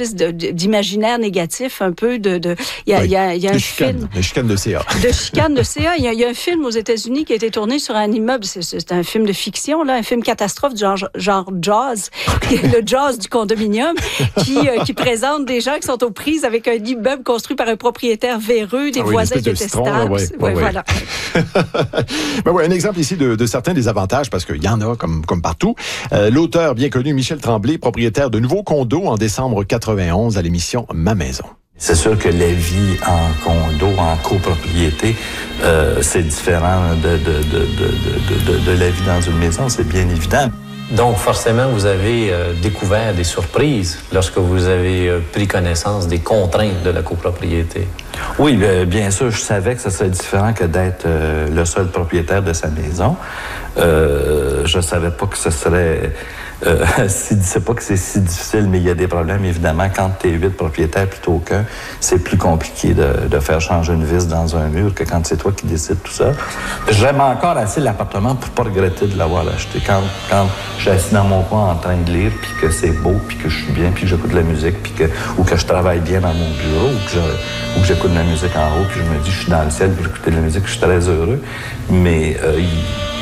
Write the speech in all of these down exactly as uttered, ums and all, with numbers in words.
espèce de, d'imaginaire négatif, un peu de... de il y a, oui, il y a, il y a un chicane, film... De chicane de C A. De chicane de C A. Il y a, il y a un film aux États-Unis qui a été tourné sur un immeuble. C'est, c'est un film de fiction, là, un film catastrophe, genre, genre Jaws, okay. Le Jaws du condominium, qui, euh, qui présente des gens qui sont aux prises avec un immeuble construit par un propriétaire véreux, des ah oui, voisins de détestables. Citron, là, ouais, ouais, ouais, voilà. Ben ouais, un exemple ici de, de certains des avantages, parce qu'il y en a comme, comme partout. Euh, l'auteur bien connu, Michel Tremblay, propriétaire de nouveaux condos en décembre quatre-vingt-onze à l'émission Ma Maison. C'est sûr que la vie en condo, en copropriété, euh, c'est différent de, de, de, de, de, de, de la vie dans une maison, c'est bien évident. Donc, forcément, vous avez euh, découvert des surprises lorsque vous avez euh, pris connaissance des contraintes de la copropriété. Oui, euh, bien sûr, je savais que ce serait différent que d'être euh, le seul propriétaire de sa maison. Euh, je savais pas que ce serait... Euh, c'est pas que c'est si difficile, mais il y a des problèmes, évidemment. Quand tu es huit propriétaires plutôt qu'un, c'est plus compliqué de, de faire changer une vis dans un mur que quand c'est toi qui décides tout ça. J'aime encore assez l'appartement pour pas regretter de l'avoir acheté. Quand, quand je suis assis dans mon coin en train de lire, puis que c'est beau, puis que je suis bien, puis que j'écoute de la musique, puis que, ou que je travaille bien dans mon bureau, ou que, je, ou que j'écoute de la musique en haut, puis je me dis, je suis dans le ciel, puis j'écoute de la musique, je suis très heureux. Mais... Euh, il,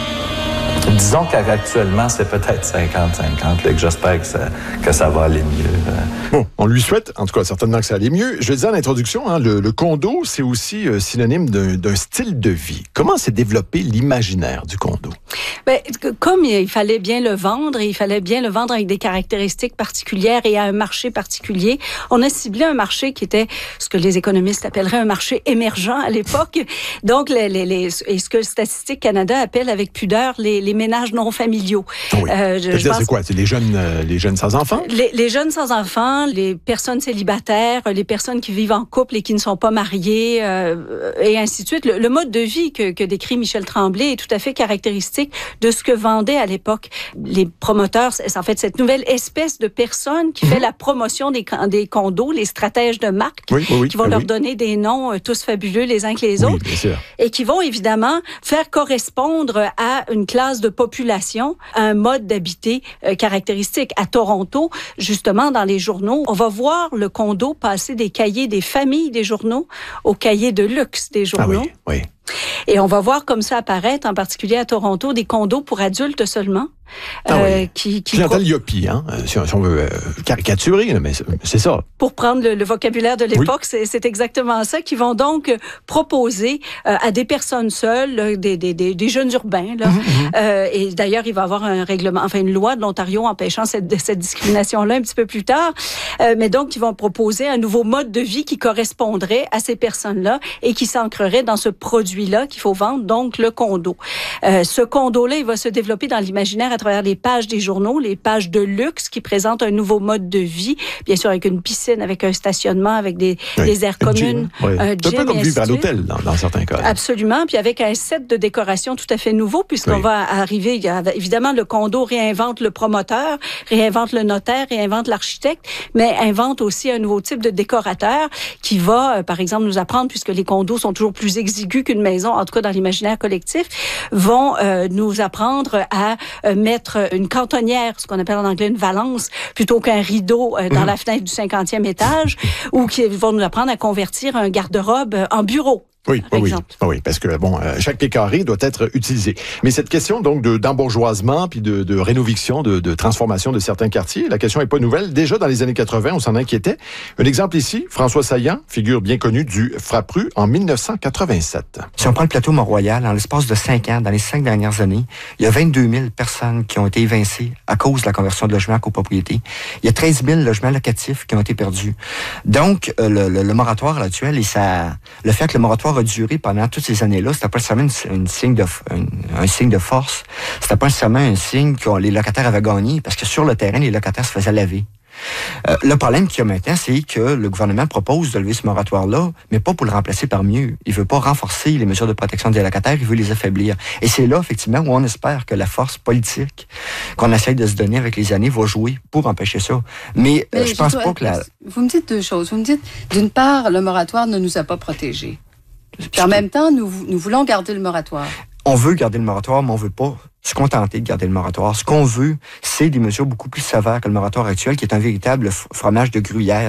Disons qu'actuellement, c'est peut-être cinquante cinquante, là, que j'espère que ça, que ça va aller mieux. Bon, on lui souhaite, en tout cas, certainement que ça allait mieux. Je le disais en introduction, hein, le, le condo, c'est aussi euh, synonyme d'un, d'un style de vie. Comment s'est développé l'imaginaire du condo? Bien, comme il fallait bien le vendre, et il fallait bien le vendre avec des caractéristiques particulières et à un marché particulier, on a ciblé un marché qui était ce que les économistes appelleraient un marché émergent à l'époque. Donc, les, les, les, et ce que Statistique Canada appelle avec pudeur les, les ménages non familiaux. Oui. Euh, je, je pense, c'est quoi? C'est les jeunes, euh, les jeunes sans enfants? Les, les jeunes sans enfants, les personnes célibataires, les personnes qui vivent en couple et qui ne sont pas mariées, euh, et ainsi de suite. Le, le mode de vie que, que décrit Michel Tremblay est tout à fait caractéristique de ce que vendaient à l'époque les promoteurs. C'est en fait cette nouvelle espèce de personne qui mmh. fait la promotion des, des condos, les stratèges de marque, oui, oui, oui, qui vont oui. leur donner des noms euh, tous fabuleux les uns que les oui, autres, bien sûr. Et qui vont évidemment faire correspondre à une classe de population, à un mode d'habiter euh, caractéristique. À Toronto, justement, dans les journaux, on va voir le condo passer des cahiers des familles des journaux aux cahiers de luxe des journaux. Ah oui, oui. Et on va voir comme ça apparaître, en particulier à Toronto, des condos pour adultes seulement. Ah euh, oui. qui, qui Clientèle Yopi, hein, si on, si on veut euh, caricaturer, mais c'est, c'est ça. Pour prendre le, le vocabulaire de l'époque, oui. c'est, c'est exactement ça, qui vont donc proposer euh, à des personnes seules, là, des, des, des, des jeunes urbains, là, mm-hmm. euh, et d'ailleurs, il va y avoir un règlement, enfin une loi de l'Ontario empêchant cette, cette discrimination-là un petit peu plus tard, euh, mais donc, ils vont proposer un nouveau mode de vie qui correspondrait à ces personnes-là et qui s'ancrerait dans ce produit-là qu'il faut vendre, donc le condo. Euh, ce condo-là, il va se développer dans l'imaginaire à travers les pages des journaux, les pages de luxe qui présentent un nouveau mode de vie, bien sûr avec une piscine, avec un stationnement, avec des, oui. des aires communes, oui. un gym. Un peu comme vivre à l'hôtel dans, dans certains cas. Absolument, puis avec un set de décoration tout à fait nouveau, puisqu'on oui. va arriver, il y a, évidemment, le condo réinvente le promoteur, réinvente le notaire, réinvente l'architecte, mais invente aussi un nouveau type de décorateur qui va, euh, par exemple, nous apprendre, puisque les condos sont toujours plus exigus qu'une maison, en tout cas dans l'imaginaire collectif, vont euh, nous apprendre à euh, mettre une cantonnière, ce qu'on appelle en anglais une valance, plutôt qu'un rideau euh, dans mmh. la fenêtre du cinquantième étage, ou qui vont nous apprendre à convertir un garde-robe en bureau. Oui, oui, oui, oui, parce que bon, euh, chaque pied carré doit être utilisé. Mais cette question donc de, d'embourgeoisement puis de, de rénoviction, de, de transformation de certains quartiers, la question est pas nouvelle. Déjà dans les années quatre-vingts, on s'en inquiétait. Un exemple ici, François Saillant, figure bien connue du Frappru en dix-neuf cent quatre-vingt-sept. Si on prend le plateau Mont-Royal, en l'espace de cinq ans, dans les cinq dernières années, il y a vingt-deux mille personnes qui ont été évincées à cause de la conversion de logements à copropriété. Il y a treize mille logements locatifs qui ont été perdus. Donc, euh, le, le, le moratoire actuel et ça, le fait que le moratoire a duré pendant toutes ces années-là, c'était pas nécessairement une, une signe de, un, un signe de force. C'était pas nécessairement un signe que les locataires avaient gagné, parce que sur le terrain, les locataires se faisaient laver. Euh, le problème qu'il y a maintenant, c'est que le gouvernement propose de lever ce moratoire-là, mais pas pour le remplacer par mieux. Il veut pas renforcer les mesures de protection des locataires, il veut les affaiblir. Et c'est là, effectivement, où on espère que la force politique qu'on essaie de se donner avec les années va jouer pour empêcher ça. Mais, mais euh, je pense pas que la... Vous me dites deux choses. Vous me dites, d'une part, le moratoire ne nous a pas protégés. Puis en même temps, nous, nous voulons garder le moratoire. On veut garder le moratoire, mais on veut pas se contenter de garder le moratoire. Ce qu'on veut, c'est des mesures beaucoup plus sévères que le moratoire actuel, qui est un véritable fromage de gruyère.